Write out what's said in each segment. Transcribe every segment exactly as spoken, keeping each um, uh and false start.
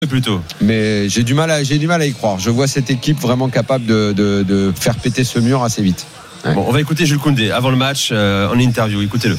plutôt. Mais j'ai du mal à, j'ai du mal à y croire. Je vois cette équipe vraiment capable de, de, de faire péter ce mur assez vite. Ouais. Bon, on va écouter Jules Koundé avant le match euh, en interview. Écoutez-le.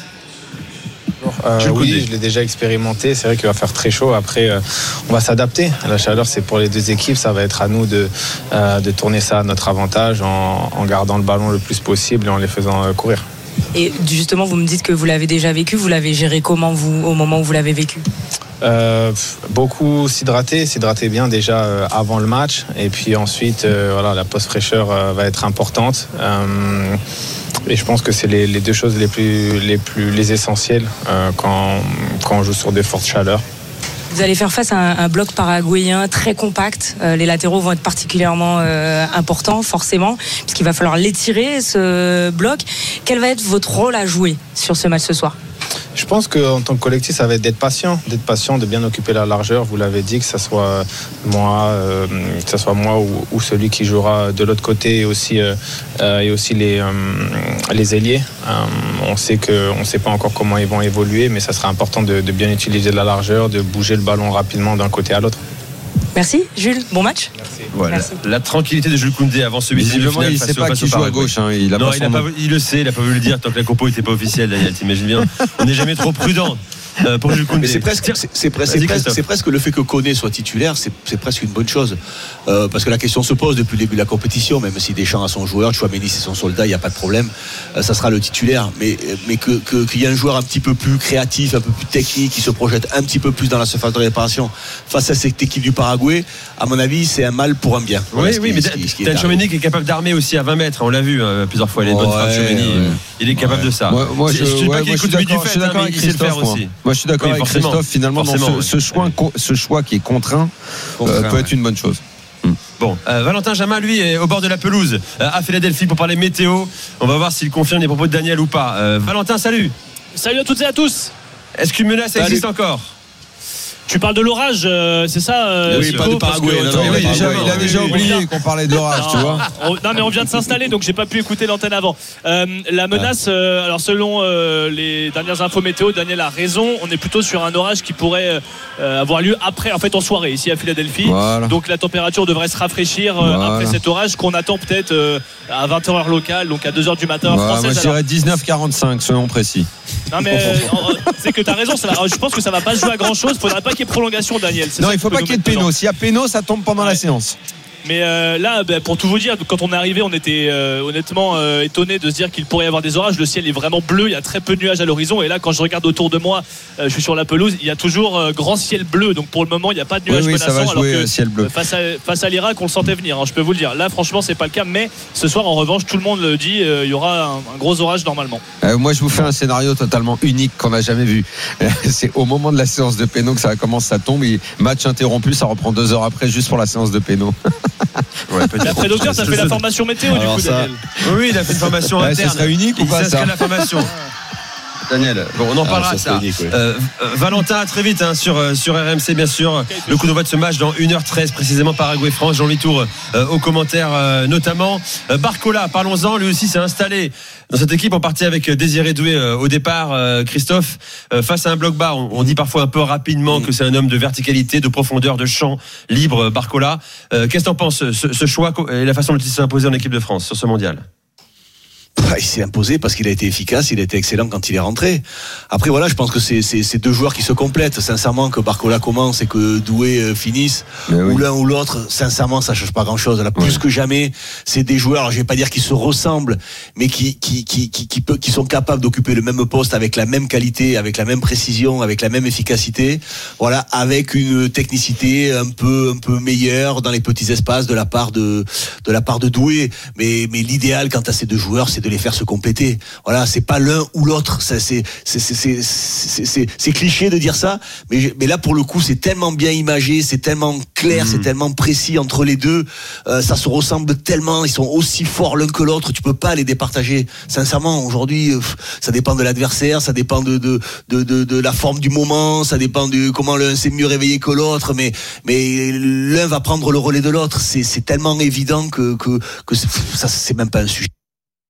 Euh, oui, je l'ai déjà expérimenté. C'est vrai qu'il va faire très chaud. Après, euh, on va s'adapter. La chaleur, c'est pour les deux équipes. Ça va être à nous de, euh, de tourner ça à notre avantage en, en gardant le ballon le plus possible et en les faisant euh, courir. Et justement, vous me dites que vous l'avez déjà vécu. Vous l'avez géré comment, vous, au moment où vous l'avez vécu ? Euh, beaucoup s'hydrater, s'hydrater bien déjà euh, avant le match, et puis ensuite euh, voilà, la post-fraîcheur euh, va être importante, euh, et je pense que c'est les, les deux choses les plus, les plus les essentielles euh, quand, quand on joue sur des fortes chaleurs. Vous allez faire face à un, un bloc paraguayen très compact. Euh, les latéraux vont être particulièrement euh, importants, forcément, puisqu'il va falloir l'étirer, ce bloc. Quel va être votre rôle à jouer sur ce match ce soir ? Je pense qu'en tant que collectif, ça va être d'être patient, d'être patient, de bien occuper la largeur. Vous l'avez dit, que ça soit moi, euh, que ça soit moi ou, ou celui qui jouera de l'autre côté, et aussi, euh, et aussi les, euh, les ailiers. Euh, on sait que, on sait pas encore comment ils vont évoluer, mais ça sera important de, de bien utiliser la largeur, de bouger le ballon rapidement d'un côté à l'autre. Merci Jules, bon match. Merci. Voilà. Merci. La, la tranquillité de Jules Koundé avant ce huitième de finale. Il ne sait pas qui joue à gauche. Hein. Il, a non, pas il, a pas, il le sait, il n'a pas voulu le dire tant que la compo n'était pas officielle, Daniel. T'imagines bien. On n'est jamais trop prudent. Euh, pour Jules Koundé. Mais c'est presque, c'est, c'est, presque, c'est, presque, c'est presque le fait que Koné soit titulaire, c'est, c'est presque une bonne chose. Euh, parce que la question se pose depuis le début de la compétition, même si Deschamps a son joueur, Tchouaméni c'est son soldat, il n'y a pas de problème. Euh, ça sera le titulaire. Mais, mais que, que, qu'il y ait un joueur un petit peu plus créatif, un peu plus technique, qui se projette un petit peu plus dans la surface de réparation face à cette équipe du Paraguay, à mon avis, c'est un mal pour un bien. Oui, voilà, oui, mais t'as Tchouaméni qui est capable d'armer aussi à vingt mètres. On l'a vu hein, plusieurs fois. Il est bonne frappe, Tchouaméni. Il est capable ouais. de ça. Moi, moi je, je dis ouais, pas qu'il écoute du fait, je suis d'accord avec Christophe. Moi. moi, je suis d'accord avec Christophe. Finalement, dans ce, ce, choix, ce choix qui est contraint, contraint euh, peut ouais. être une bonne chose. Hum. Bon, euh, Valentin Jamin, lui, est au bord de la pelouse euh, à Philadelphie pour parler météo. On va voir s'il confirme les propos de Daniel ou pas. Euh, Valentin, salut. Salut à toutes et à tous. Est-ce qu'une menace salut. existe encore ? Tu parles de l'orage, euh, c'est ça euh, Oui, pas de Paraguay. Que, non, non, oui, déjà, il a déjà oui, oublié oui. qu'on parlait de l'orage, non, tu vois. On, non, mais on vient de s'installer, donc j'ai pas pu écouter l'antenne avant. Euh, la menace, euh, alors selon euh, les dernières infos météo, Daniel a raison. On est plutôt sur un orage qui pourrait euh, avoir lieu après, en fait, en soirée ici à Philadelphie. Voilà. Donc la température devrait se rafraîchir euh, voilà. après cet orage qu'on attend peut-être euh, à vingt heures locale, donc à deux heures du matin voilà, française. Moi, je dirais dix-neuf quarante-cinq, soyons précis. Non mais euh, c'est que t'as raison. Ça, je pense que ça va pas se jouer à grand chose. Faudrait pas qu'il y ait prolongation, Daniel. C'est non, il faut pas qu'il y ait de péno. S'il y a péno, ça tombe pendant ouais. la séance. Mais euh, là, bah, pour tout vous dire, quand on est arrivé, on était euh, honnêtement euh, étonné de se dire qu'il pourrait y avoir des orages. Le ciel est vraiment bleu, il y a très peu de nuages à l'horizon. Et là, quand je regarde autour de moi, euh, je suis sur la pelouse, il y a toujours euh, grand ciel bleu. Donc pour le moment, il n'y a pas de nuages oui, oui, menaçants. Ça va jouer, alors que ciel bleu. face à, face à l'Irak, on le sentait venir. Hein, je peux vous le dire. Là, franchement, c'est pas le cas. Mais ce soir, en revanche, tout le monde le dit, euh, il y aura un, un gros orage normalement. Euh, moi, je vous fais un scénario totalement unique qu'on n'a jamais vu. C'est au moment de la séance de péno que ça commence, ça tombe. Et match interrompu, ça reprend deux heures après, juste pour la séance de péno. Ouais, après docteur, ça fait la formation météo alors du coup, ça... Daniel. Oui, il a fait une formation ouais, interne. Ça serait unique ou pas ça, la formation. Daniel, bon, on en parlera ah, ça. Unique, ouais. euh, Valentin, très vite hein, sur, sur R M C, bien sûr. Okay, le coup d'envoi de ce match dans une heure treize, précisément Paraguay-France. Jean-Louis Tour euh, aux commentaires euh, notamment. Euh, Barcola, parlons-en, lui aussi s'est installé dans cette équipe. On partait avec Désiré Doué euh, au départ, euh, Christophe, euh, face à un bloc bas. On, on dit parfois un peu rapidement mmh. que c'est un homme de verticalité, de profondeur, de champ libre, Barcola. Euh, qu'est-ce que t'en penses, ce, ce choix et la façon dont il s'est imposé en équipe de France sur ce mondial ? Il s'est imposé parce qu'il a été efficace, il a été excellent quand il est rentré. Après voilà, je pense que c'est, c'est, c'est deux joueurs qui se complètent. Sincèrement, que Barcola commence et que Doué finisse, oui. ou l'un ou l'autre, sincèrement, ça change pas grand-chose. Là, plus oui. que jamais, c'est des joueurs. Alors, je vais pas dire qu'ils se ressemblent, mais qui qui qui qui qui, peut, qui sont capables d'occuper le même poste avec la même qualité, avec la même précision, avec la même efficacité. Voilà, avec une technicité un peu un peu meilleure dans les petits espaces de la part de de la part de Doué. Mais mais l'idéal quant à ces deux joueurs, c'est de les faire se compléter. Voilà, c'est pas l'un ou l'autre. Ça, c'est, c'est, c'est, c'est, c'est, c'est, c'est cliché de dire ça, mais, mais là, pour le coup, c'est tellement bien imagé, c'est tellement clair, mmh. c'est tellement précis entre les deux. Euh, ça se ressemble tellement, ils sont aussi forts l'un que l'autre. Tu peux pas les départager. Sincèrement, aujourd'hui, ça dépend de l'adversaire, ça dépend de, de, de, de, de la forme du moment, ça dépend de comment l'un s'est mieux réveillé que l'autre, mais, mais l'un va prendre le relais de l'autre. C'est, c'est tellement évident que, que, que c'est, ça, c'est même pas un sujet.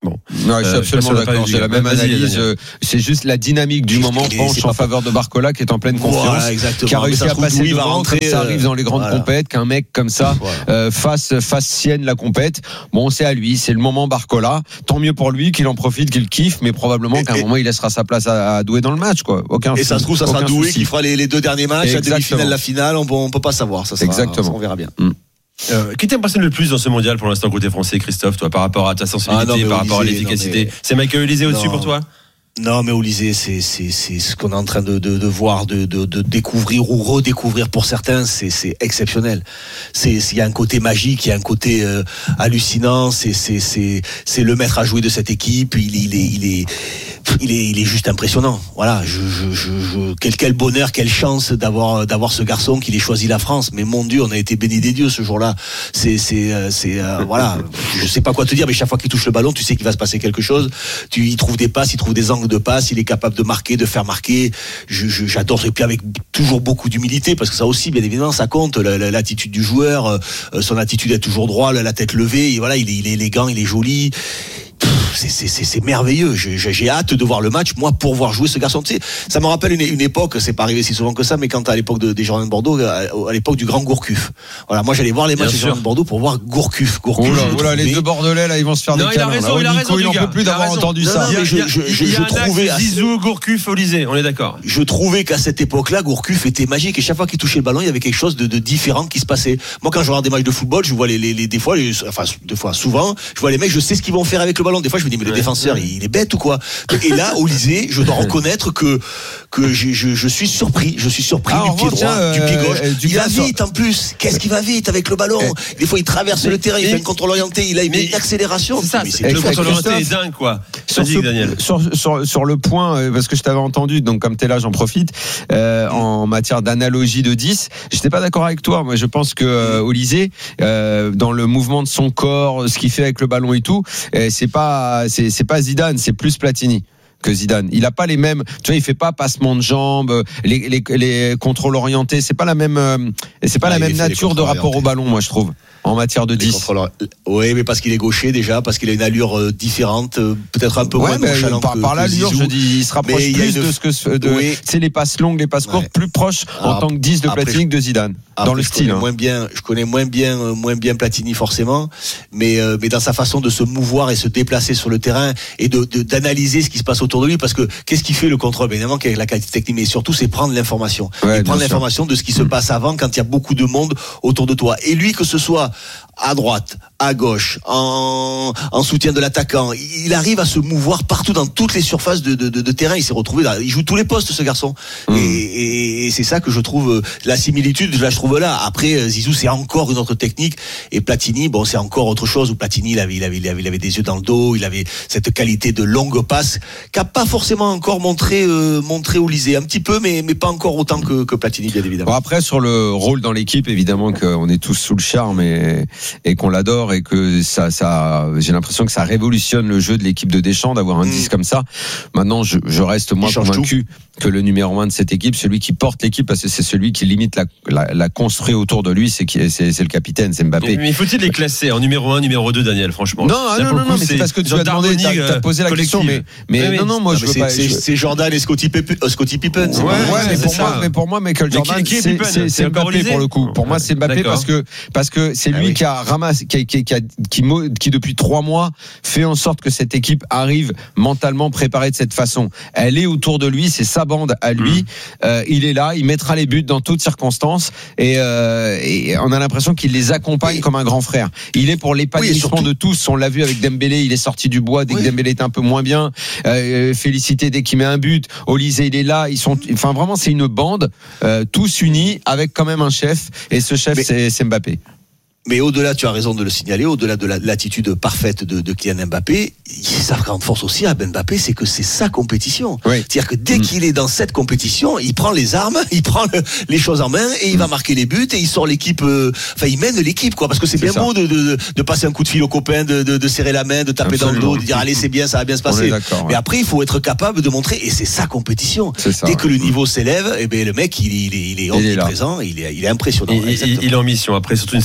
Bon. Non, je suis absolument euh, d'accord. J'ai la même analyse. Euh, c'est juste la dynamique du moment penche en faveur de Barcola qui est en pleine confiance, voilà, qui a réussi à passer devant, rentrer, comme ça arrive dans les grandes voilà. compètes, qu'un mec comme ça voilà. euh, fasse fasse sienne la compète. Bon, c'est à lui, c'est le moment Barcola. Tant mieux pour lui qu'il en profite, qu'il kiffe, mais probablement et, qu'à un et, moment il laissera sa place à, à Doué dans le match, quoi. Aucun. Et ça se trouve, ça sera Doué qui fera les, les deux derniers matchs, la demi-finale, la finale. On, on peut pas savoir. Ça sera, exactement. On verra bien. Mm. Euh, qui t'impressionne le plus dans ce mondial pour l'instant côté français, Christophe, toi, par rapport à ta sensibilité, ah non, par rapport Olysée, à l'efficacité mais... C'est Michael Olysée au-dessus non. pour toi? Non, mais Olysée, c'est c'est c'est ce qu'on est en train de de, de voir, de, de de découvrir ou redécouvrir pour certains, c'est c'est exceptionnel. C'est il y a un côté magique, il y a un côté euh, hallucinant. C'est c'est c'est c'est le maître à jouer de cette équipe. Il il est il est il est il est juste impressionnant. Voilà, je je je, je quel quel bonheur, quelle chance d'avoir d'avoir ce garçon qui ait choisi la France. Mais mon Dieu, on a été béni des dieux ce jour-là. C'est c'est c'est euh, voilà, je sais pas quoi te dire, mais chaque fois qu'il touche le ballon, tu sais qu'il va se passer quelque chose. Tu il trouve des passes, il trouve des angles de passe, il est capable de marquer, de faire marquer. Je, je, j'adore, et puis avec toujours beaucoup d'humilité, parce que ça aussi, bien évidemment, ça compte. La, la, l'attitude du joueur, euh, son attitude est toujours droit, la, la tête levée. Et voilà, il est, il est élégant, il est joli. C'est, c'est, c'est, c'est merveilleux. J'ai, j'ai hâte de voir le match, moi, pour voir jouer ce garçon. Tu sais, ça me rappelle une, une époque, c'est pas arrivé si souvent que ça, mais quand à l'époque de, des Girondins de Bordeaux, à, à l'époque du grand Gourcuff. Voilà, moi j'allais voir les matchs des Girondins de Bordeaux pour voir Gourcuff. Gourcuff. Oh là, oh là, les deux Bordelais là, ils vont se faire non, des câlins. Il a raison, là. il a raison. Il n'en peut plus d'avoir entendu non, ça. Non, je, je, je, il y a, je, je trouvais à... Zizou, Gourcuff, Olysée, on est d'accord. Je trouvais qu'à cette époque-là, Gourcuff était magique, et chaque fois qu'il touchait le ballon, il y avait quelque chose de, de différent qui se passait. Moi, quand je regarde des matchs de football, je vois les, les, les des fois, les, enfin, des fois, souvent, je vois les mecs, je sais ce qu'ils vont faire avec le ballon. Des fois, je me dis, mais le défenseur, il est bête ou quoi? Et là, Olysée, je dois reconnaître que que je, je, je suis surpris, je suis surpris ah, du pied droit, euh, du pied gauche. Euh, du il va vite en plus. Qu'est-ce qu'il va vite avec le ballon? Eh, Des fois, il traverse eh, le terrain, il fait un contrôle orienté, il a une mais, accélération. C'est ça, mais c'est le contrôle orienté est dingue, quoi. Sur, ce, Daniel. Sur, sur, sur le point, parce que je t'avais entendu, donc comme t'es là, j'en profite. Euh, mmh. En matière d'analogie de dix, j'étais pas d'accord avec toi. Moi, je pense que euh, Olysée, euh, dans le mouvement de son corps, ce qu'il fait avec le ballon et tout, euh, c'est pas, c'est, c'est pas Zidane, c'est plus Platini que Zidane. Il a pas les mêmes, tu vois, il fait pas passement de jambes, les, les, les contrôles orientés, c'est pas la même, c'est pas ah, la même nature de rapport au ballon, moi je trouve, en matière de dix. Oui, mais parce qu'il est gaucher déjà, parce qu'il a une allure euh, différente, euh, peut-être un peu ouais, moins nonchalante par, que, par l'allure, je dis, il se rapproche plus une... de ce que de, oui. c'est les passes longues, les passes courtes, ouais. plus proches en tant que dix de Platini que de Zidane. Après, dans le je style. Connais hein. moins bien, je connais moins bien, euh, moins bien Platini forcément, mais euh, mais dans sa façon de se mouvoir et se déplacer sur le terrain et de, de d'analyser ce qui se passe autour de lui, parce que qu'est-ce qui fait le contrôle? Bien évidemment, qu'avec la qualité technique, mais surtout c'est prendre l'information, ouais, et prendre l'information de ce qui se passe avant, quand il y a beaucoup de monde autour de toi. Et lui, que ce soit à droite, à gauche, en, en soutien de l'attaquant, il arrive à se mouvoir partout dans toutes les surfaces de, de, de, de terrain. Il s'est retrouvé là, il joue tous les postes, ce garçon. Mmh. Et, et, et c'est ça que je trouve, la similitude, je la trouve là. Après, Zizou, c'est encore une autre technique, et Platini, bon, c'est encore autre chose. Où Platini, il avait, il avait, il avait, il avait des yeux dans le dos, il avait cette qualité de longue passe qu'a pas forcément encore montré, euh, montré Olysée, un petit peu, mais, mais pas encore autant que, que Platini, bien évidemment. Bon, après, sur le rôle dans l'équipe, évidemment qu'on est tous sous le charme et, et qu'on l'adore, et que ça, ça, j'ai l'impression que ça révolutionne le jeu de l'équipe de Deschamps d'avoir un mmh. dix comme ça. Maintenant, je, je reste moi convaincu que le numéro un de cette équipe, celui qui porte l'équipe, parce que c'est celui qui limite la, la, la construit autour de lui, c'est, c'est, c'est le capitaine, c'est Mbappé. Mais, mais faut-il les classer en numéro un, numéro deux, Daniel, franchement? Non, non, non, non, non, mais c'est parce que tu as demandé, t'as, t'as posé la collective. question, mais, mais, mais non, non, moi, non, je veux c'est, pas. C'est, je... c'est Jordan et Scottie Pippen. Euh, Scottie Pippen. Ouais, ouais, ouais mais, pour moi, mais pour moi, Michael Jordan, mais qui, qui c'est, c'est, c'est Mbappé pour le coup. Pour moi, c'est Mbappé parce que, parce que c'est lui qui a ramassé, qui, qui, qui, qui, qui depuis trois mois fait en sorte que cette équipe arrive mentalement préparée de cette façon. Elle est autour de lui, c'est sa bande à lui. Mmh. Euh, il est là, il mettra les buts dans toutes circonstances, et, euh, et on a l'impression qu'il les accompagne oui. comme un grand frère. Il est pour l'épanouissement oui, de tous. On l'a vu avec Dembélé, il est sorti du bois dès oui. que Dembélé était un peu moins bien. Euh, félicité dès qu'il met un but. Olysée, il est là. Ils sont, enfin vraiment, c'est une bande, euh, tous unis avec quand même un chef. Et ce chef, Mais... c'est, c'est Mbappé. Mais au-delà, tu as raison de le signaler, au-delà de la, l'attitude parfaite de, de Kylian Mbappé, sa grande force aussi à Mbappé, c'est que c'est sa compétition. Oui. C'est-à-dire que dès mmh. qu'il est dans cette compétition, il prend les armes, il prend le, les choses en main, et il mmh. va marquer les buts, et il sort l'équipe, euh, enfin, il mène l'équipe, quoi. Parce que c'est, c'est bien ça. beau de, de, de passer un coup de fil aux copains, de, de, de serrer la main, de taper Absolument. dans le dos, de dire allez, c'est bien, ça va bien se passer. Ouais. Mais après, il faut être capable de montrer, et c'est sa compétition. C'est ça, dès que ouais. le niveau s'élève, eh ben, le mec, il, il est, il est omniprésent, il est, il est impressionnant. Il, il, il est en mission. Après, surtout une saison blanche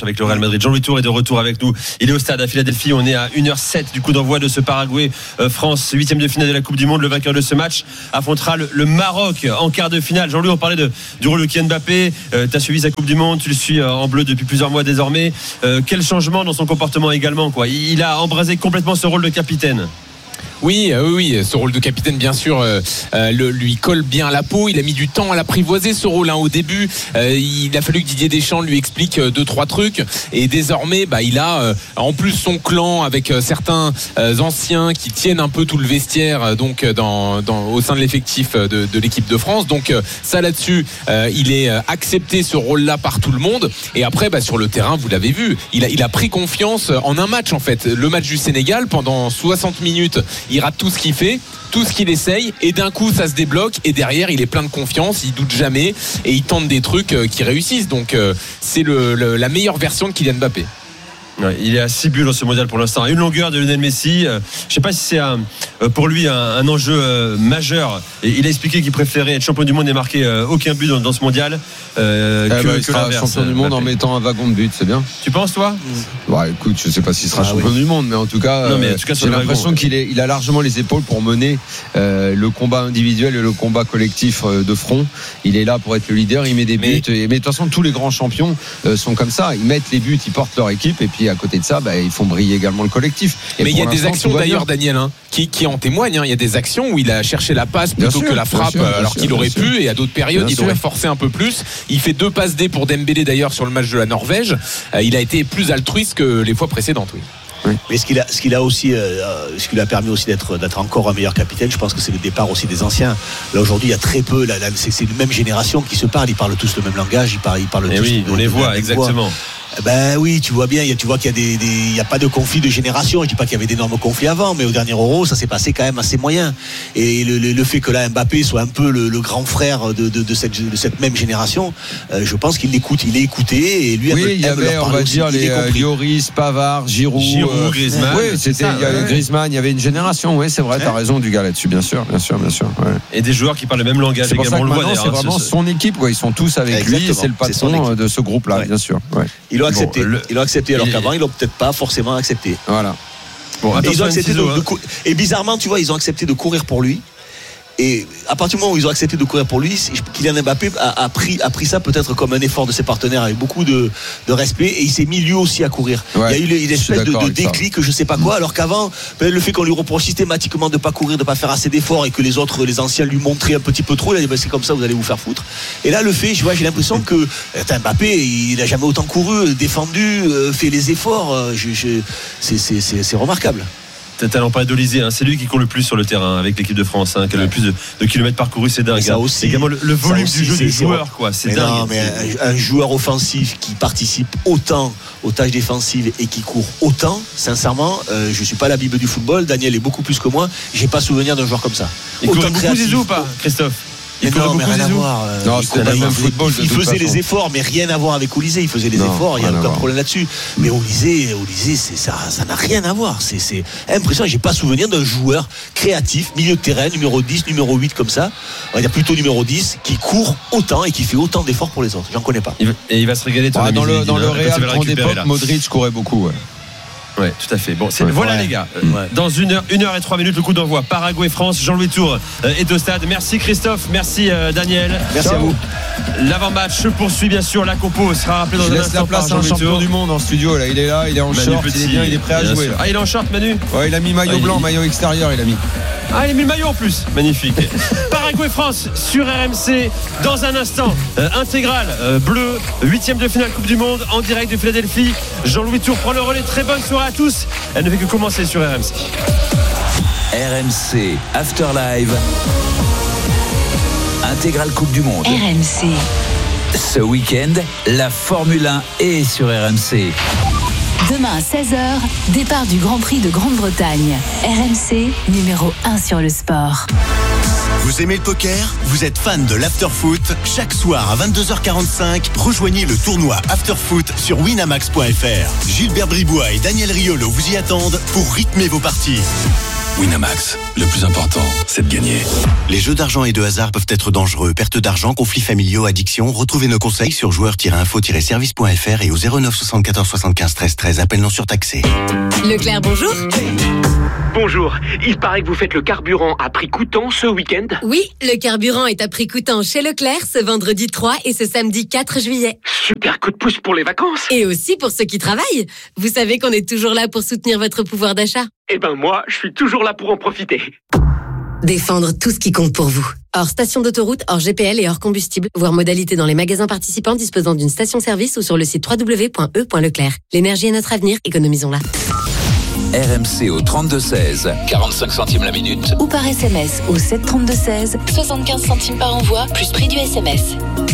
avec le Real Madrid. Jean-Louis Tour est de retour avec nous. Il est au stade à Philadelphie. On est à une heure zéro sept du coup d'envoi de ce Paraguay-France, huitième de finale de la Coupe du Monde. Le vainqueur de ce match affrontera le, le Maroc en quart de finale. Jean-Louis, on parlait de, du rôle de Kylian Mbappé. Euh, tu as suivi sa Coupe du Monde, tu le suis en bleu depuis plusieurs mois désormais. Euh, quel changement dans son comportement également, quoi. Il a embrasé complètement ce rôle de capitaine. Oui, euh, oui, ce rôle de capitaine, bien sûr, euh, euh, le, lui colle bien à la peau. Il a mis du temps à l'apprivoiser, ce rôle. Hein, au début, euh, il a fallu que Didier Deschamps lui explique euh, deux, trois trucs. Et désormais, bah, il a euh, en plus son clan avec euh, certains euh, anciens qui tiennent un peu tout le vestiaire, euh, donc dans, dans, au sein de l'effectif de, de l'équipe de France. Donc euh, ça, là-dessus, euh, il est euh, accepté ce rôle-là par tout le monde. Et après, bah, sur le terrain, vous l'avez vu, il a, il a pris confiance en un match, en fait. Le match du Sénégal, pendant soixante minutes, il rate tout ce qu'il fait, tout ce qu'il essaye, et d'un coup ça se débloque, et derrière il est plein de confiance, il doute jamais et il tente des trucs qui réussissent. Donc c'est le, le, la meilleure version de Kylian Mbappé. Ouais, il est à six buts dans ce mondial pour l'instant. Une longueur de Lionel Messi. Euh, je ne sais pas si c'est un, euh, pour lui un, un enjeu euh, majeur. Et il a expliqué qu'il préférait être champion du monde et marquer euh, aucun but dans, dans ce mondial. Euh, eh que, ben, il que sera champion du monde en mettant un wagon de but, c'est bien. Tu penses, toi? mmh. Bah écoute, je ne sais pas s'il sera ah, champion oui. du monde, mais en tout cas, non, mais en tout cas euh, j'ai l'impression qu'il est, il a largement les épaules pour mener euh, le combat individuel et le combat collectif euh, de front. Il est là pour être le leader. Il met des buts. Mais, et, mais de toute façon, tous les grands champions euh, sont comme ça. Ils mettent les buts, ils portent leur équipe, et puis à côté de ça, bah, ils font briller également le collectif. Et mais il y a des actions d'ailleurs, Daniel, hein, qui, qui en témoignent. Hein. Il y a des actions où il a cherché la passe plutôt sûr, que la frappe, sûr, alors sûr, qu'il aurait sûr. pu, et à d'autres périodes, bien il sûr. aurait forcé un peu plus. Il fait deux passes D pour Dembélé d'ailleurs sur le match de la Norvège. Euh, il a été plus altruiste que les fois précédentes, oui. Oui. Mais ce qu'il a, ce qu'il a aussi, euh, ce qui lui a permis aussi d'être, d'être encore un meilleur capitaine, je pense que c'est le départ aussi des anciens. Là aujourd'hui, il y a très peu. Là, là, c'est, c'est la même génération qui se parle. Ils parlent tous le même langage. Ils parlent, ils parlent tous. Oui, de, on les de, voit de exactement. Voix. Ben oui, tu vois bien, tu vois qu'il y a des, des il y a pas de conflit de génération. Je dis pas qu'il y avait d'énormes conflits avant, mais au dernier Euro, ça s'est passé quand même assez moyen. Et le, le, le fait que là Mbappé soit un peu le, le grand frère de, de, de, cette, de cette même génération, euh, je pense qu'il l'écoute, il est écouté et lui. Oui, il y avait, on va dire, les euh, Lloris, Pavard, Giroud, Giroud euh, Griezmann. Oui, c'était ça, il y avait ouais. Griezmann, il y avait une génération. Oui, c'est vrai, t'as raison du gars là-dessus, bien sûr, bien sûr, bien sûr. Ouais. Et des joueurs qui parlent le même langage c'est également. On le voit c'est vraiment son équipe, quoi. Ils sont tous avec Exactement. lui. C'est le patron c'est de ce groupe-là, ouais. bien sûr. Ouais. Ils l'ont accepté. Bon, le... Ils l'ont accepté alors qu'avant ils l'ont peut-être pas forcément accepté. Voilà. Bon, et, ils ont accepté de, de cou- et bizarrement, tu vois, ils ont accepté de courir pour lui. Et à partir du moment où ils ont accepté de courir pour lui, Kylian Mbappé a, a, pris, a pris ça peut-être comme un effort de ses partenaires avec beaucoup de, de respect, et il s'est mis lui aussi à courir. Ouais, il y a eu une espèce de, de déclic, je sais pas quoi, alors qu'avant, le fait qu'on lui reproche systématiquement de pas courir, de pas faire assez d'efforts, et que les autres, les anciens lui montraient un petit peu trop, il a dit bah, c'est comme ça, vous allez vous faire foutre. Et là, le fait, je vois, j'ai l'impression que Mbappé, il a jamais autant couru, défendu, fait les efforts. Je, je, c'est, c'est, c'est, c'est remarquable. T'as parlé d'Olysée, hein. C'est lui qui court le plus sur le terrain avec l'équipe de France, hein, qui a le plus de, de kilomètres parcourus, c'est dingue. Ça aussi, également le, le volume aussi, du jeu du joueur, quoi. C'est mais dingue. Non, mais un, un joueur offensif qui participe autant aux tâches défensives et qui court autant, sincèrement, euh, je suis pas la Bible du football. Daniel est beaucoup plus que moi. J'ai pas souvenir d'un joueur comme ça. Il courait beaucoup Zizou ou pas, Christophe? Mais non, mais rien à voir. Non, il, il, même football, il faisait les efforts, mais rien à voir avec Olysée. Il faisait les non, efforts, il n'y a aucun problème là-dessus. Mais Olysée, Olysée, c'est, ça, ça n'a rien à voir. C'est, c'est impressionnant. J'ai pas souvenir d'un joueur créatif, milieu de terrain, numéro dix, numéro huit comme ça. On va dire plutôt numéro dix, qui court autant et qui fait autant d'efforts pour les autres. J'en connais pas. Et il va se régaler. Ah, dans le, dans le Real, grande époque, Modric courait beaucoup. Ouais. Ouais, tout à fait. Bon, c'est, ouais, voilà ouais. les gars. Ouais. Dans une heure, une heure et trois minutes, le coup d'envoi. Paraguay-France. Jean-Louis Tour euh, est au stade. Merci Christophe, merci euh, Daniel. Merci Ciao. à vous. L'avant-match se poursuit bien sûr. La compo sera rappelée dans Je un laisse instant. La place à un champion du monde en studio. Là, il est là, il est en Manu short, Petit, il est bien, il est prêt à jouer. Ah, il est en short, Manu. Ouais, il a mis maillot ah, blanc, il... maillot extérieur, il a mis. Ah, il a mis le maillot en plus. Magnifique. Paraguay-France sur R M C dans un instant. Euh, intégral euh, bleu, huitième de finale Coupe du Monde en direct de Philadelphie. Jean-Louis Tour prend le relais. Très bonne soirée à tous. Elle ne fait que commencer sur R M C. R M C After Live. Intégrale Coupe du Monde. R M C. Ce week-end, la Formule un est sur R M C. Demain à seize heures, départ du Grand Prix de Grande-Bretagne. R M C, numéro un sur le sport. Vous aimez le poker ? Vous êtes fan de l'afterfoot ? Chaque soir à vingt-deux heures quarante-cinq, rejoignez le tournoi Afterfoot sur winamax point f r. Gilbert Bribois et Daniel Riolo vous y attendent pour rythmer vos parties. Winamax, le plus important, c'est de gagner. Les jeux d'argent et de hasard peuvent être dangereux. Perte d'argent, conflits familiaux, addiction. Retrouvez nos conseils sur joueurs tiret info tiret service point f r et au zéro neuf soixante-quatorze soixante-quinze treize treize. Appel non surtaxé. Leclerc, bonjour. Bonjour, il paraît que vous faites le carburant à prix coûtant ce week-end. Oui, le carburant est à prix coûtant chez Leclerc ce vendredi trois et ce samedi quatre juillet. Super coup de pouce pour les vacances. Et aussi pour ceux qui travaillent. Vous savez qu'on est toujours là pour soutenir votre pouvoir d'achat. Eh ben moi, je suis toujours là pour en profiter. Défendre tout ce qui compte pour vous. Hors station d'autoroute, hors G P L et hors combustible. Voir modalité dans les magasins participants disposant d'une station-service ou sur le site w w w point e point leclerc. L'énergie est notre avenir, économisons-la. R M C au trente-deux seize, quarante-cinq centimes la minute. Ou par S M S au sept trente-deux seize, soixante-quinze centimes par envoi, plus prix du S M S.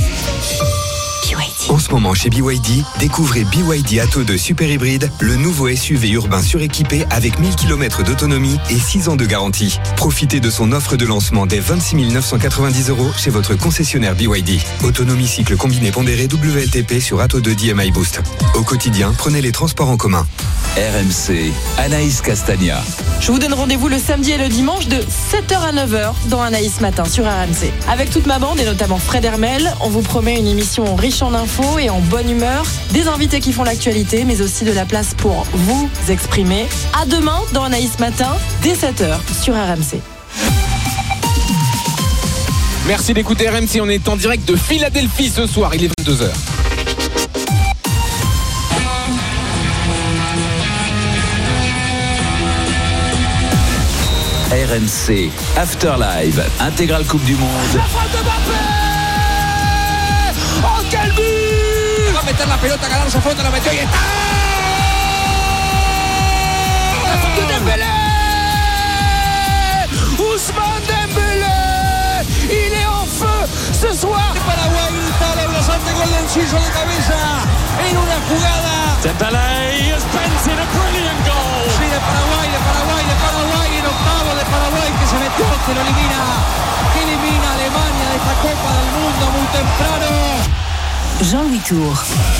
En ce moment chez B Y D, découvrez B Y D Atto deux Super Hybride, le nouveau S U V urbain suréquipé avec mille kilomètres d'autonomie et six ans de garantie. Profitez de son offre de lancement dès vingt-six mille neuf cent quatre-vingt-dix euros chez votre concessionnaire B Y D. Autonomie cycle combiné pondéré W L T P sur Atto deux D M I Boost. Au quotidien, prenez les transports en commun. R M C, Anaïs Castagna. Je vous donne rendez-vous le samedi et le dimanche de sept heures à neuf heures dans Anaïs Matin sur R M C. Avec toute ma bande et notamment Fred Hermel, on vous promet une émission riche en infos et en bonne humeur, des invités qui font l'actualité, mais aussi de la place pour vous exprimer. À demain dans Anaïs Matin, dès sept heures sur R M C. Merci d'écouter R M C, on est en direct de Philadelphie ce soir, il est vingt-deux heures. R M C, After Live, intégrale Coupe du Monde. La frappe de Mbappé! Oh, quel but! Va a meter la pelota, ganar su fondo, la metió y está! La frappe de Dembélé! Ousmane Dembélé! Il est en feu ce soir! Paraguay grita el abrasante gol del suizo de cabeza en una jugada. Dembélé is Benson, a brilliant goal! Sí, de Paraguay, de Paraguay, de Paraguay en octavo de Paraguay que se metió, que lo elimina, que elimina a Alemania de esta Copa del Mundo muy temprano. Jean-Louis Tour.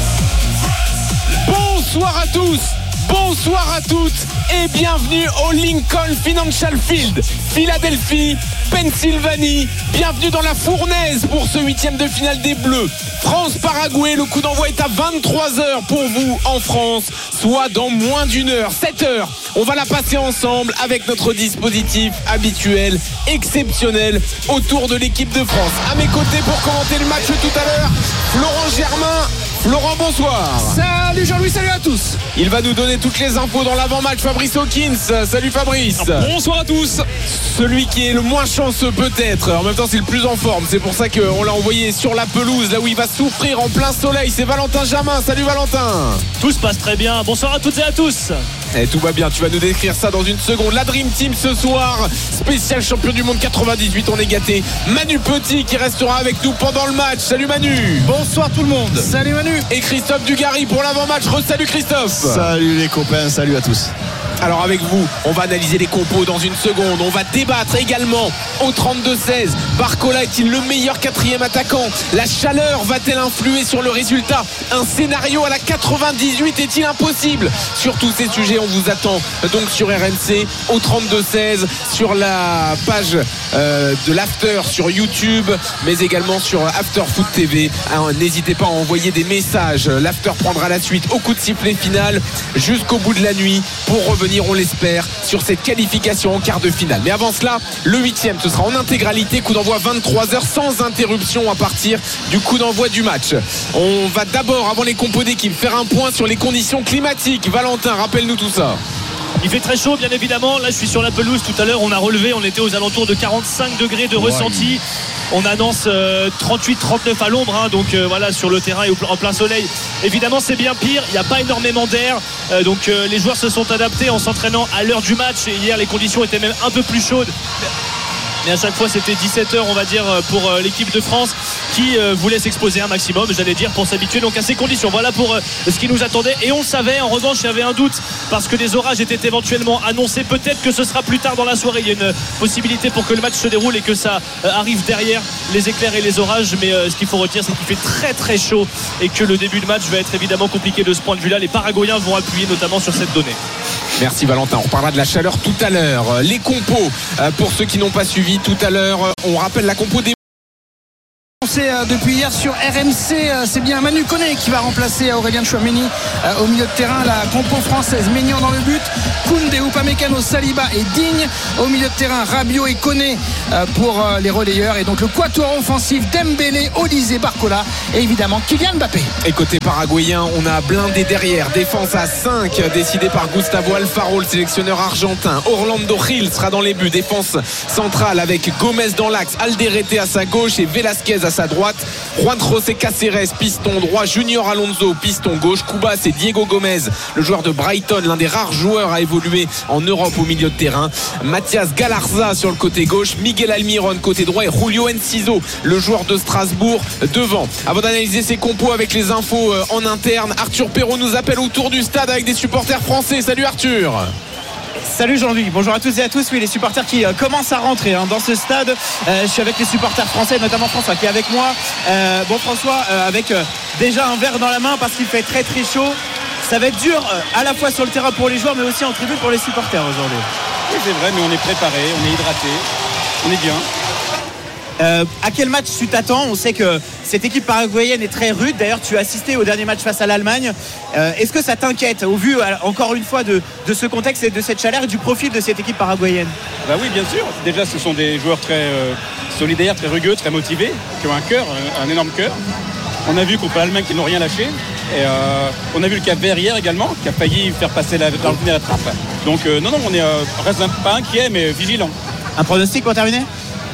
Bonsoir à tous, bonsoir à toutes et bienvenue au Lincoln Financial Field, Philadelphie, Pennsylvanie. Bienvenue dans la fournaise pour ce huitième de finale des Bleus. France-Paraguay, le coup d'envoi est à vingt-trois heures pour vous en France, soit dans moins d'une heure, sept heures. On va la passer ensemble avec notre dispositif habituel, exceptionnel, autour de l'équipe de France. À mes côtés pour commenter le match tout à l'heure, Florent Germain. Florent, bonsoir. Salut Jean-Louis, salut à tous. Il va nous donner toutes les infos dans l'avant-match, Fabrice Hawkins. Salut Fabrice. Bonsoir à tous. Celui qui est le moins chanceux peut-être, en même temps c'est le plus en forme. C'est pour ça qu'on l'a envoyé sur la pelouse, là où il va souffrir en plein soleil. C'est Valentin Jamin. Salut Valentin. Tout se passe très bien. Bonsoir à toutes et à tous. Et tout va bien, tu vas nous décrire ça dans une seconde. La Dream Team ce soir, spécial champion du monde quatre-vingt-dix-huit, on est gâté. Manu Petit qui restera avec nous pendant le match. Salut Manu. Bonsoir tout le monde. Salut Manu. Et Christophe Dugarry pour l'avant-match. Re-salut Christophe. Salut les copains, salut à tous. Alors avec vous, on va analyser les compos dans une seconde. On va débattre également au trente-deux seize. Barcola est-il le meilleur quatrième attaquant? La chaleur va-t-elle influer sur le résultat? Un scénario à la quatre-vingt-dix-huit est-il impossible? Sur tous ces sujets, on vous attend donc sur R M C au trente-deux seize, sur la page euh, de l'After sur YouTube, mais également sur After Foot T V. Alors, n'hésitez pas à envoyer des messages. L'After prendra la suite au coup de sifflet final jusqu'au bout de la nuit pour revenir, on l'espère, sur cette qualification en quart de finale. Mais avant cela, le huitième, ce sera en intégralité, coup d'envoi vingt-trois heures sans interruption à partir du coup d'envoi du match. On va d'abord, avant les compos d'équipe, faire un point sur les conditions climatiques. Valentin, rappelle-nous tout ça. Il fait très chaud bien évidemment. Là je suis sur la pelouse, tout à l'heure on a relevé, on était aux alentours de quarante-cinq degrés de ressenti. On annonce euh, trente-huit trente-neuf à l'ombre, hein, donc euh, voilà, sur le terrain et au, en plein soleil. Évidemment c'est bien pire, il n'y a pas énormément d'air, euh, donc euh, les joueurs se sont adaptés en s'entraînant à l'heure du match. Et hier les conditions étaient même un peu plus chaudes, mais à chaque fois c'était dix-sept heures on va dire pour l'équipe de France qui voulait s'exposer un maximum, j'allais dire, pour s'habituer donc à ces conditions. Voilà pour ce qui nous attendait, et on le savait. En revanche il y avait un doute parce que des orages étaient éventuellement annoncés. Peut-être que ce sera plus tard dans la soirée, il y a une possibilité pour que le match se déroule et que ça arrive derrière les éclairs et les orages. Mais ce qu'il faut retenir, c'est qu'il fait très très chaud et que le début de match va être évidemment compliqué de ce point de vue là. Les Paraguayens vont appuyer notamment sur cette donnée. Merci Valentin. On reparlera de la chaleur tout à l'heure. Les compos, pour ceux qui n'ont pas suivi tout à l'heure, on rappelle la compo des depuis hier sur R M C, c'est bien Manu Koné qui va remplacer Aurélien Tchouaméni au milieu de terrain. La compo française, Maignan dans le but, Koundé, Upamecano, Saliba et Digne au milieu de terrain, Rabiot et Koné pour les relayeurs, et donc le quatuor offensif, Dembélé, Olise, Barcola et évidemment Kylian Mbappé. Et côté paraguayen, on a blindé derrière, défense à cinq décidée par Gustavo Alfaro, le sélectionneur argentin. Orlando Gil sera dans les buts, défense centrale avec Gomez dans l'axe, Alderete à sa gauche et Velasquez à sa droite. Juan José Cáceres, piston droit, Junior Alonso, piston gauche, Cubas et Diego Gomez, le joueur de Brighton, l'un des rares joueurs à évoluer en Europe au milieu de terrain. Mathias Galarza sur le côté gauche, Miguel Almiron côté droit et Julio Enciso, le joueur de Strasbourg, devant. Avant d'analyser ses compos avec les infos en interne, Arthur Perrault nous appelle autour du stade avec des supporters français. Salut Arthur. Salut Jean-Louis, bonjour à tous et à tous. Oui, les supporters qui euh, commencent à rentrer hein, dans ce stade. Euh, je suis avec les supporters français, notamment François qui est avec moi. Euh, bon François, euh, avec euh, déjà un verre dans la main parce qu'il fait très très chaud. Ça va être dur euh, à la fois sur le terrain pour les joueurs mais aussi en tribune pour les supporters aujourd'hui. Oui c'est vrai, mais on est préparé, on est hydraté, on est bien. Euh, à quel match tu t'attends? On sait que cette équipe paraguayenne est très rude. D'ailleurs, tu as assisté au dernier match face à l'Allemagne. Euh, est-ce que ça t'inquiète au vu, encore une fois, de, de ce contexte et de cette chaleur et du profil de cette équipe paraguayenne? Bah oui, bien sûr. Déjà, ce sont des joueurs très euh, solidaires, très rugueux, très motivés, qui ont un cœur, un, un énorme cœur. On a vu contre l'Allemagne qu'ils n'ont rien lâché. Et euh, on a vu le Cap-Vert hier également, qui a failli faire passer la, la, la trappe. Donc euh, non, non, on est euh, reste pas inquiet, mais vigilant. Un pronostic pour terminer?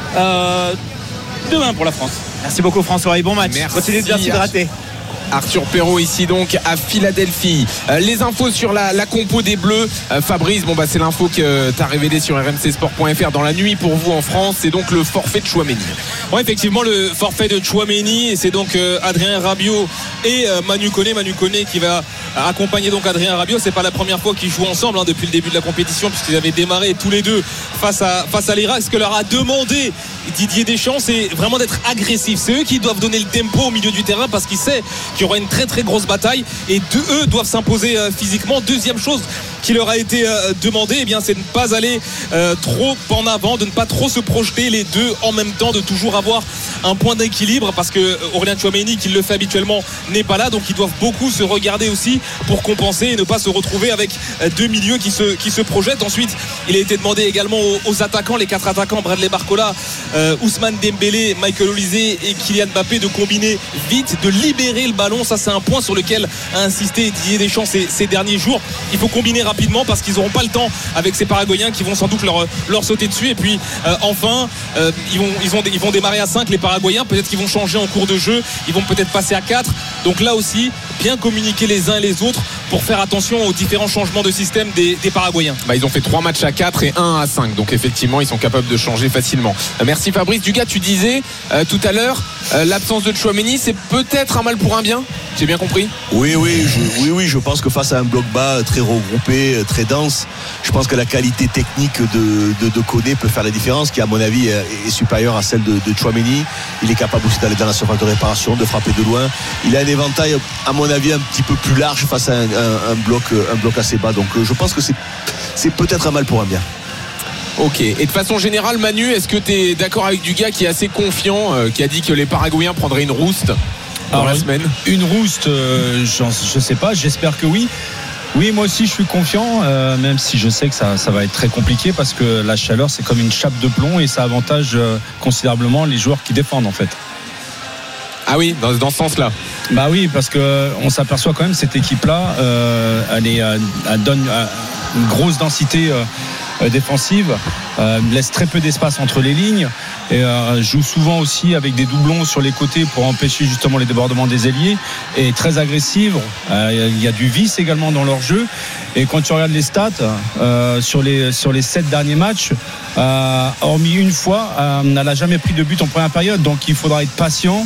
euh, deux un pour la France. Merci beaucoup François et bon match. Merci. Continuez de bien s'hydrater. Arthur Perrault ici donc à Philadelphie. Euh, les infos sur la, la compo des Bleus. Euh, Fabrice, bon bah c'est l'info que tu as révélé sur R M C Sport point F R dans la nuit pour vous en France. C'est donc le forfait de Tchouaméni. Oui, effectivement, le forfait de Tchouaméni, et c'est donc euh, Adrien Rabiot et euh, Manu Koné. Manu Koné qui va accompagner donc Adrien Rabiot. C'est pas la première fois qu'ils jouent ensemble hein, depuis le début de la compétition, puisqu'ils avaient démarré tous les deux face à, face à l'Irak. Ce que leur a demandé Didier Deschamps, c'est vraiment d'être agressif. C'est eux qui doivent donner le tempo au milieu du terrain parce qu'ils savent qu'il y aura une très très grosse bataille et de, eux doivent s'imposer euh, physiquement. Deuxième chose qui leur a été euh, demandé, eh bien, c'est de ne pas aller euh, trop en avant, de ne pas trop se projeter les deux en même temps, de toujours avoir un point d'équilibre parce que Aurélien Tchouaméni qui le fait habituellement n'est pas là, donc ils doivent beaucoup se regarder aussi pour compenser et ne pas se retrouver avec euh, deux milieux qui se, qui se projettent. Ensuite il a été demandé également aux, aux attaquants, les quatre attaquants, Bradley Barcola, euh, Ousmane Dembélé, Michael Olise et Kylian Mbappé, de combiner vite, de libérer le ballon. Ça c'est un point sur lequel a insisté Didier Deschamps ces, ces derniers jours. Il faut combiner rapidement parce qu'ils n'auront pas le temps avec ces Paraguayens qui vont sans doute leur, leur sauter dessus. Et puis euh, enfin euh, ils, vont, ils, vont, ils vont démarrer à cinq les Paraguayens, peut-être qu'ils vont changer en cours de jeu, ils vont peut-être passer à quatre. Donc là aussi bien communiquer les uns et les autres pour faire attention aux différents changements de système des, des Paraguayens. Bah, ils ont fait trois matchs à quatre et un à cinq, donc effectivement ils sont capables de changer facilement. euh, Merci Fabrice. Dugas, tu disais euh, tout à l'heure euh, l'absence de Tchouaméni c'est peut-être un mal pour un bien, j'ai bien compris? Oui oui je, oui oui je pense que face à un bloc bas très regroupé, très dense, je pense que la qualité technique de, de, de Koné peut faire la différence, qui à mon avis est supérieure à celle de, de Tchouaméni. Il est capable aussi d'aller dans la surface de réparation, de frapper de loin. Il a un éventail à mon avis un petit peu plus large face à un, un, un, bloc, un bloc assez bas, donc je pense que c'est, c'est peut-être un mal pour un bien. Ok, et de façon générale Manu, est-ce que tu es d'accord avec Dugas qui est assez confiant, euh, qui a dit que les Paraguayens prendraient une rouste dans Alors, la semaine? Une rouste, euh, je sais pas, j'espère que oui. Oui, moi aussi je suis confiant, euh, même si je sais que ça, ça va être très compliqué parce que la chaleur c'est comme une chape de plomb et ça avantage euh, considérablement les joueurs qui défendent en fait. Ah oui, dans, dans ce sens-là. Bah oui, parce que on s'aperçoit quand même cette équipe-là, euh, elle, est, elle donne une grosse densité euh, défensive, euh, laisse très peu d'espace entre les lignes et euh, joue souvent aussi avec des doublons sur les côtés pour empêcher justement les débordements des ailiers, et très agressive. Euh, il y a du vice également dans leur jeu, et quand tu regardes les stats euh, sur les sur les sept derniers matchs, euh, hormis une fois, euh, elle n'a jamais pris de but en première période, donc il faudra être patient.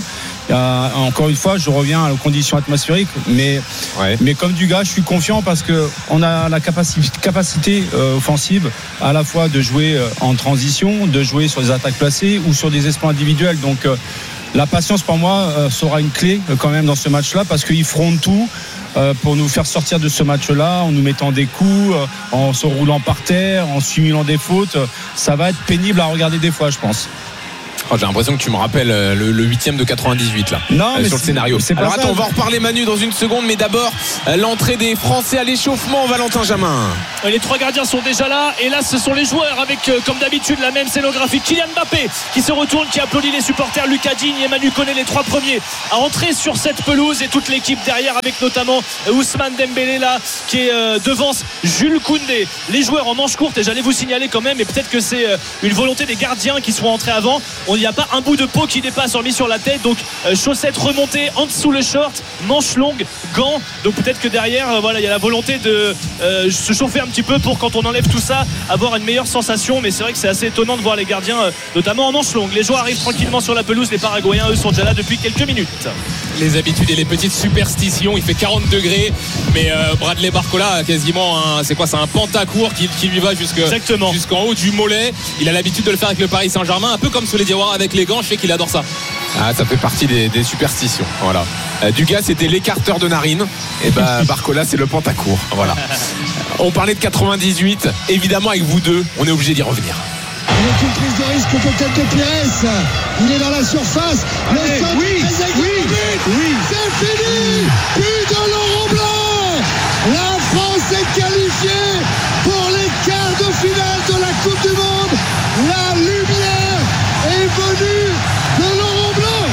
Euh, encore une fois, je reviens aux conditions atmosphériques, mais, ouais. mais comme Dugas, je suis confiant parce qu'on a la capacité, capacité euh, offensive à la fois de jouer euh, en transition, de jouer sur des attaques placées ou sur des exploits individuels. Donc euh, la patience pour moi euh, sera une clé euh, quand même dans ce match-là parce qu'ils feront tout euh, pour nous faire sortir de ce match-là en nous mettant des coups, euh, en se roulant par terre, en simulant des fautes. Ça va être pénible à regarder des fois, je pense. Oh, j'ai l'impression que tu me rappelles le, le huitième de quatre-vingt-dix-huit là. Non, mais sur le scénario. C'est pas Alors ça. attends, on va en reparler Manu dans une seconde, mais d'abord l'entrée des Français à l'échauffement, Valentin Jamin. Les trois gardiens sont déjà là et là ce sont les joueurs avec comme d'habitude la même scénographie. Kylian Mbappé qui se retourne, qui applaudit les supporters. Lucas Digne et Manu Koné, les trois premiers à entrer sur cette pelouse et toute l'équipe derrière avec notamment Ousmane Dembélé là qui est euh, devance Jules Koundé. Les joueurs en manche courte et j'allais vous signaler quand même, et peut-être que c'est euh, une volonté des gardiens qui sont entrés avant. On n'y a pas un bout de peau qui dépasse remis sur la tête, donc euh, chaussettes remontées en dessous le short, manches longues, gants, donc peut-être que derrière euh, voilà il y a la volonté de euh, se chauffer un petit peu pour quand on enlève tout ça avoir une meilleure sensation, mais c'est vrai que c'est assez étonnant de voir les gardiens euh, notamment en manches longues. Les joueurs arrivent tranquillement sur la pelouse, les Paraguayens eux sont déjà là depuis quelques minutes. Les habitudes et les petites superstitions, il fait quarante degrés mais euh, Bradley Barcola a quasiment un, c'est quoi, c'est un pentacourt qui, qui lui va jusque, jusqu'en haut du mollet. Il a l'habitude de le faire avec le Paris Saint-Germain, un peu comme Souley Diawara avec les gants. Je sais qu'il adore ça. Ah, ça fait partie des, des superstitions. Voilà. Euh, Dugas c'était l'écarteur de narine. Et bah Barcola c'est le pentacourt. Voilà. On parlait de quatre-vingt-dix-huit. Évidemment avec vous deux, on est obligé d'y revenir. Avec une prise de risque peut-être de Pires. Il est dans la surface. Le Allez, centre, oui, oui, oui. C'est fini. But de Laurent Blanc. La France est qualifiée pour les quarts de finale de la Coupe du Monde. La lumière est venue de Laurent Blanc.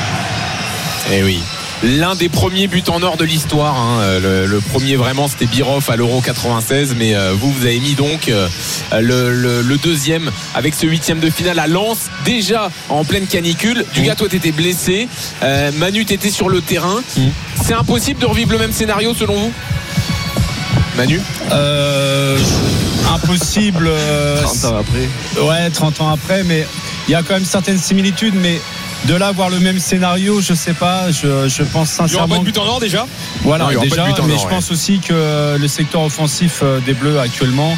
Eh oui. L'un des premiers buts en or de l'histoire, hein. le, le premier vraiment c'était Birov à l'Euro quatre-vingt-seize, mais euh, vous vous avez mis donc euh, le, le, le deuxième avec ce huitième de finale à Lens, déjà en pleine canicule. Dugas, toi t'étais blessé, euh, Manu t'étais sur le terrain. Mmh. C'est impossible de revivre le même scénario selon vous, Manu? euh, Impossible. Euh, trente ans après. Ouais, trente ans après, mais il y a quand même certaines similitudes, mais de là voir le même scénario, je sais pas, je, je pense sincèrement. Il y aura pas de but en or déjà. Voilà, non, déjà, mais or, je ouais. pense aussi que le secteur offensif des Bleus actuellement,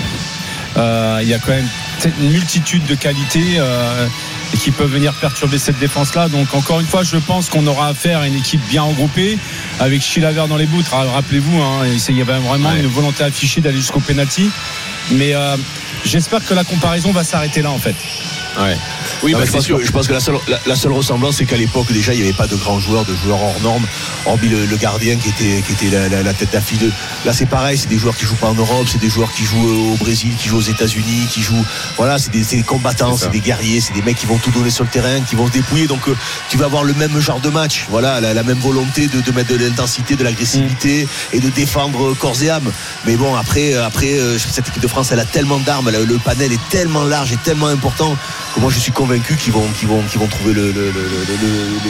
euh, il y a quand même une multitude de qualités euh, qui peuvent venir perturber cette défense-là. Donc encore une fois, je pense qu'on aura affaire à une équipe bien regroupée, avec Chilavert dans les bouts. Rappelez-vous, hein, il y avait vraiment ouais. une volonté affichée d'aller jusqu'au penalty. Mais euh, j'espère que la comparaison va s'arrêter là en fait. Ouais. Oui, non, bah, c'est sûr. Que... Je pense que la seule, la, la seule ressemblance, c'est qu'à l'époque, déjà, il n'y avait pas de grands joueurs, de joueurs hors normes, hormis le, le gardien qui était, qui était la, la, la tête d'affiche. Là, c'est pareil, c'est des joueurs qui jouent pas en Europe, c'est des joueurs qui jouent au Brésil, qui jouent aux États-Unis, qui jouent. Voilà, c'est des, c'est des combattants, c'est, c'est des guerriers, c'est des mecs qui vont tout donner sur le terrain, qui vont se dépouiller. Donc, euh, tu vas avoir le même genre de match. Voilà, la, la même volonté de, de mettre de l'intensité, de l'agressivité mmh. et de défendre corps et âme. Mais bon, après, après, euh, cette équipe de France, elle a tellement d'armes, elle, le panel est tellement large et tellement important que moi, je suis convaincu qu'ils vont, qu'ils vont, qu'ils vont trouver le, le, le, le, le,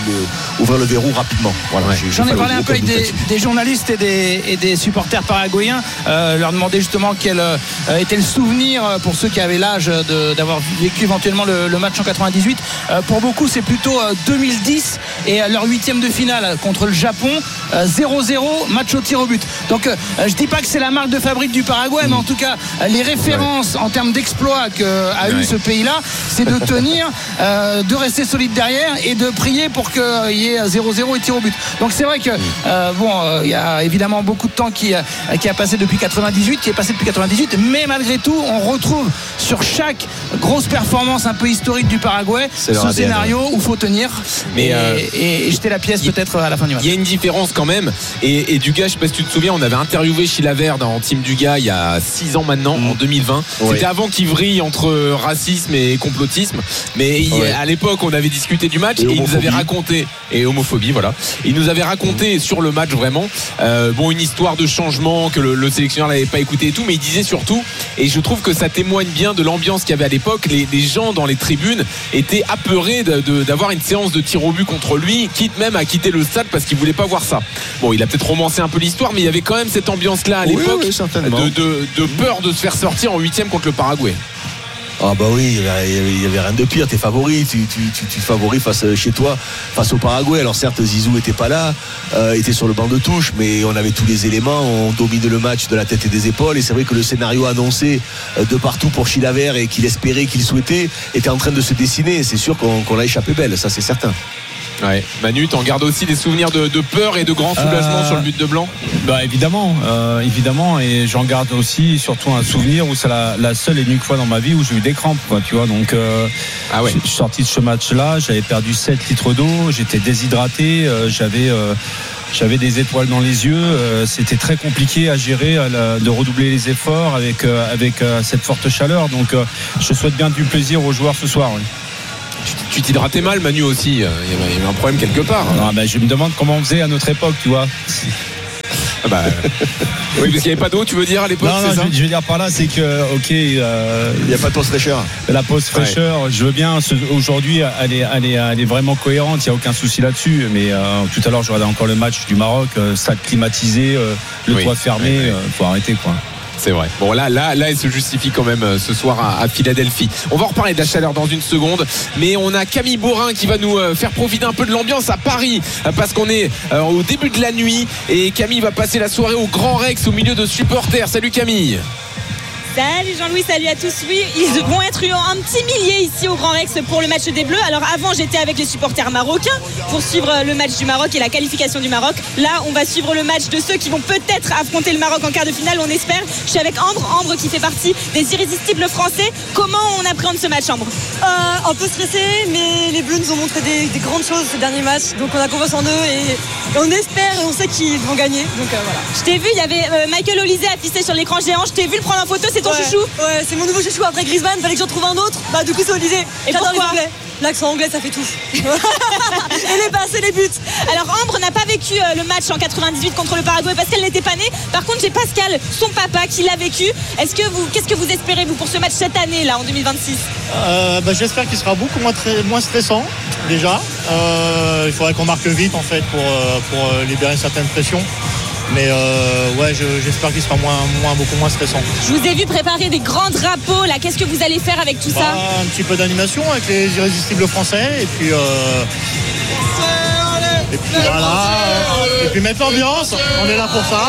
le ouvrir le verrou rapidement. Voilà. Ouais. J'en ai parlé un peu avec des, des journalistes et des, et des supporters paraguayens, euh, leur demander justement quel euh, était le souvenir pour ceux qui avaient l'âge de, d'avoir vécu éventuellement le, le match en quatre-vingt-dix-huit. Euh, pour beaucoup, c'est plutôt euh, deux mille dix et euh, leur huitième de finale contre le Japon, euh, zéro zéro, match au tir au but. Donc, euh, je dis pas que c'est la marque de fabrique du Paraguay, mmh. mais en tout cas, les références ouais. en termes d'exploits qu'a ouais. eu ce pays-là, c'est de tenir, euh, de rester solide derrière et de prier pour qu'il y ait zéro zéro et tir au but. Donc c'est vrai que euh, bon, il euh, y a évidemment beaucoup de temps qui, euh, qui a passé depuis quatre-vingt-dix-huit, qui est passé depuis quatre-vingt-dix-huit, mais malgré tout, on retrouve sur chaque grosse performance un peu historique du Paraguay ce A D N, scénario ouais. où il faut tenir mais et, euh, et, et jeter la pièce peut-être à la fin du match. Il y a une différence quand même. Et, et Dugas, je sais pas si tu te souviens, on avait interviewé Chilavert dans Team Dugas il y a six ans maintenant, mmh. en deux mille vingt. Ouais. C'était avant qu'il vrille entre racisme et complotisme. Mais il, ouais. à l'époque, on avait discuté du match et, et il nous avait raconté, et homophobie, voilà. Il nous avait raconté mmh. sur le match vraiment, euh, bon, une histoire de changement, que le, le sélectionneur l'avait pas écouté et tout, mais il disait surtout, et je trouve que ça témoigne bien de l'ambiance qu'il y avait à l'époque, les, les gens dans les tribunes étaient apeurés de, de, d'avoir une séance de tir au but contre lui, quitte même à quitter le stade parce qu'ils voulaient pas voir ça. Bon, il a peut-être romancé un peu l'histoire, mais il y avait quand même cette ambiance-là à l'époque, oui, oui, de, de, de peur de se faire sortir en huitième contre le Paraguay. Ah bah oui, il y avait, il y avait rien de pire. T'es favori, tu, tu, tu, tu favoris face chez toi, face au Paraguay. Alors certes, Zizou était pas là, euh, était sur le banc de touche, mais on avait tous les éléments. On dominait le match de la tête et des épaules. Et c'est vrai que le scénario annoncé de partout pour Chilavert et qu'il espérait, qu'il souhaitait, était en train de se dessiner. Et c'est sûr qu'on, qu'on l'a échappé belle, ça c'est certain. Ouais. Manu, t'en gardes aussi des souvenirs de, de peur et de grand soulagement euh, sur le but de Blanc? Bah évidemment, euh, évidemment, et j'en garde aussi surtout un souvenir où c'est la, la seule et unique fois dans ma vie où j'ai eu des crampes, quoi, tu vois. Donc, euh, ah ouais. Je suis sorti de ce match-là, j'avais perdu sept litres d'eau, j'étais déshydraté, euh, j'avais euh, J'avais des étoiles dans les yeux. Euh, c'était très compliqué à gérer, à la, de redoubler les efforts avec euh, avec euh, cette forte chaleur. Donc, euh, je souhaite bien du plaisir aux joueurs ce soir. Oui. Tu t'hydratais mal, Manu, aussi. Il y avait un problème quelque part. Non, ben, je me demande comment on faisait à notre époque, tu vois. Ah bah, oui, parce qu'il n'y avait pas d'eau, tu veux dire, à l'époque? Non, non, je, je veux dire par là, c'est que, ok, euh, il n'y a pas de pause fraîcheur. La pause fraîcheur, ouais. Je veux bien. Aujourd'hui, elle est, elle est, elle est vraiment cohérente. Il n'y a aucun souci là-dessus. Mais euh, tout à l'heure, je regardais encore le match du Maroc, euh, stade climatisé, euh, le oui, toit fermé. Il oui, oui. euh, faut arrêter, quoi. C'est vrai. Bon, là, là, là, elle se justifie quand même euh, ce soir à, à Philadelphie. On va en reparler de la chaleur dans une seconde, mais on a Camille Borin qui va nous euh, faire profiter un peu de l'ambiance à Paris, euh, parce qu'on est euh, au début de la nuit et Camille va passer la soirée au Grand Rex au milieu de supporters. Salut Camille. Salut Jean-Louis, salut à tous. Oui, ils vont être un petit millier ici au Grand Rex pour le match des Bleus. Alors avant, j'étais avec les supporters marocains pour suivre le match du Maroc et la qualification du Maroc. Là, on va suivre le match de ceux qui vont peut-être affronter le Maroc en quart de finale, on espère. Je suis avec Ambre, Ambre qui fait partie des irrésistibles français. Comment on appréhende ce match, Ambre? euh, Un peu stressé, mais les Bleus nous ont montré des, des grandes choses ces derniers matchs. Donc on a confiance en eux et on espère et on sait qu'ils vont gagner. Donc euh, voilà. Je t'ai vu, il y avait euh, Michael Olysée affiché sur l'écran géant. Je t'ai vu le prendre en photo, c'est ton ouais, chouchou? Ouais, c'est mon nouveau chouchou après Griezmann, fallait que j'en trouve un autre. Bah du coup c'est Olysée. Et j'adore pourquoi? les Anglais. L'accent anglais, ça fait tout. Et les passes et les buts. Alors Ambre n'a pas vécu euh, le match en quatre-vingt-dix-huit contre le Paraguay parce qu'elle n'était pas née. Par contre, j'ai Pascal, son papa, qui l'a vécu. Est-ce que vous, qu'est-ce que vous espérez vous pour ce match cette année là en deux mille vingt-six? euh, bah, J'espère qu'il sera beaucoup moins, très, moins stressant déjà. Euh, il faudrait qu'on marque vite en fait pour, pour libérer une certaine pression. Mais euh, ouais, je, j'espère qu'il sera moins, moins, beaucoup moins stressant. Je vous ai vu préparer des grands drapeaux là. Qu'est-ce que vous allez faire avec tout bah, ça? Un petit peu d'animation avec les irrésistibles français et puis, euh, et puis voilà. Et puis mettre l'ambiance. On est là pour ça.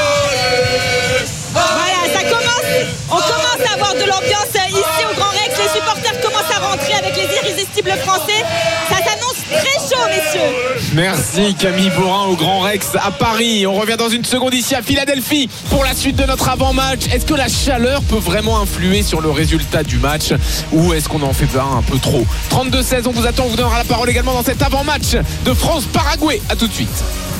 Voilà, ça commence. On commence à avoir de l'ambiance ici au Grand Rex. Les supporters commencent à rentrer avec les irrésistibles français. Ça s'annonce très chaud, messieurs. Merci Camille Borin au Grand Rex à Paris. On revient dans une seconde ici à Philadelphie pour la suite de notre avant-match. Est-ce que la chaleur peut vraiment influer sur le résultat du match ou est-ce qu'on en fait pas un peu trop? Trente-deux seize, on vous attend, on vous donnera la parole également dans cet avant-match de France-Paraguay. À tout de suite.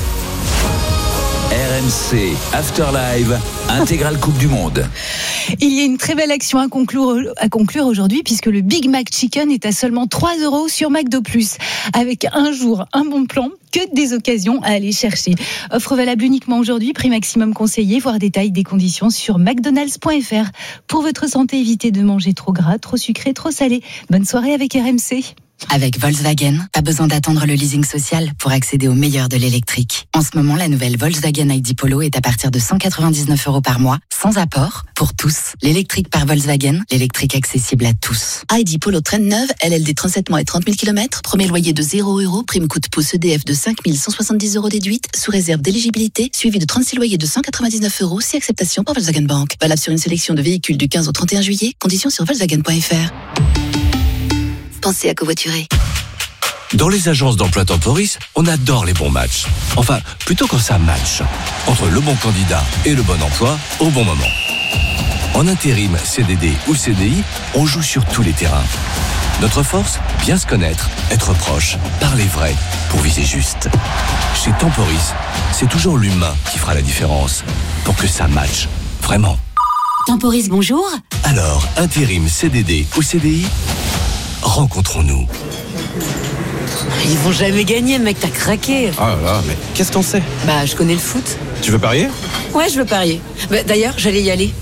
R M C After Live, intégrale Coupe du Monde. Il y a une très belle action à conclure, à conclure aujourd'hui puisque le Big Mac Chicken est à seulement trois euros sur McDo Plus. Avec un jour, un bon plan, que des occasions à aller chercher. Offre valable uniquement aujourd'hui, prix maximum conseillé, voir détail des conditions sur mcdonalds point f r. Pour votre santé, évitez de manger trop gras, trop sucré, trop salé. Bonne soirée avec R M C. Avec Volkswagen, pas besoin d'attendre le leasing social pour accéder au meilleur de l'électrique. En ce moment, la nouvelle Volkswagen I D Polo est à partir de cent quatre-vingt-dix-neuf euros par mois, sans apport, pour tous. L'électrique par Volkswagen, l'électrique accessible à tous. I D Polo traîne neuve, L L D trente-sept mois et trente mille kilomètres, premier loyer de zéro euros, prime coût pouce E D F de cinq mille cent soixante-dix euros déduite, sous réserve d'éligibilité, suivi de trente-six loyers de cent quatre-vingt-dix-neuf euros, si acceptation par Volkswagen Bank. Valable sur une sélection de véhicules du quinze au trente et un juillet, conditions sur volkswagen point f r. Pensez à covoiturer. Dans les agences d'emploi Temporis, on adore les bons matchs. Enfin, plutôt quand ça match. Entre le bon candidat et le bon emploi, au bon moment. En intérim, C D D ou C D I, on joue sur tous les terrains. Notre force, bien se connaître, être proche, parler vrai, pour viser juste. Chez Temporis, c'est toujours l'humain qui fera la différence. Pour que ça matche. Vraiment. Temporis, bonjour. Alors, intérim, C D D ou C D I, rencontrons-nous. Ils vont jamais gagner, mec, t'as craqué. Ah là là, mais qu'est-ce qu'on sait? Bah, je connais le foot. Tu veux parier? Ouais, je veux parier. Bah, d'ailleurs, j'allais y aller.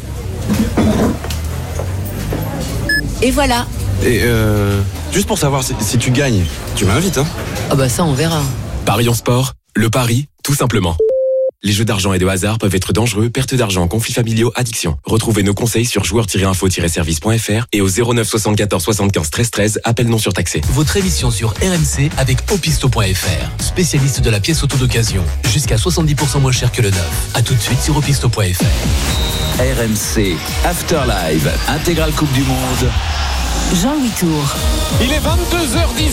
Et voilà. Et euh... juste pour savoir si, si tu gagnes, tu m'invites, hein? Ah bah ça, on verra. Paris en sport, le pari, tout simplement. Les jeux d'argent et de hasard peuvent être dangereux, perte d'argent, conflits familiaux, addiction. Retrouvez nos conseils sur joueurs tiret info tiret service point f r et au zéro neuf soixante-quatorze soixante-quinze treize treize, appel non surtaxé. Votre émission sur R M C avec opisto point f r, spécialiste de la pièce auto d'occasion. Jusqu'à soixante-dix pour cent moins cher que le neuf. A tout de suite sur opisto point f r. R M C, Afterlive, intégrale Coupe du Monde. Jean-Louis Tour. Il est vingt-deux heures dix.